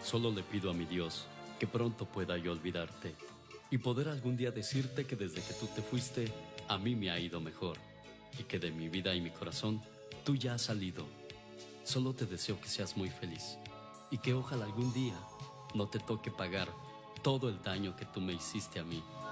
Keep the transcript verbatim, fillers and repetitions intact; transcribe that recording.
Solo le pido a mi Dios que pronto pueda yo olvidarte y poder algún día decirte que desde que tú te fuiste, a mí me ha ido mejor y que de mi vida y mi corazón tú ya has salido. Solo te deseo que seas muy feliz y que ojalá algún día no te toque pagar todo el daño que tú me hiciste a mí.